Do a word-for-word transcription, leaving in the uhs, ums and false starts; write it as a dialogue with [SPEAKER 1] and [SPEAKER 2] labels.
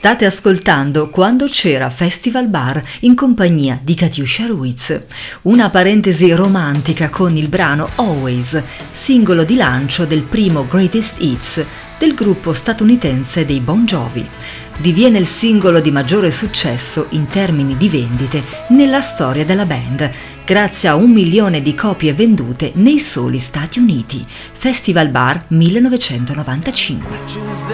[SPEAKER 1] State ascoltando Quando c'era Festival Bar in compagnia di Katiuscia Ruiz, una parentesi romantica con il brano Always, singolo di lancio del primo Greatest Hits del gruppo statunitense dei Bon Jovi. Diviene il singolo di maggiore successo in termini di vendite nella storia della band, grazie a un milione di copie vendute nei soli Stati Uniti. Festival Bar millenovecentonovantacinque.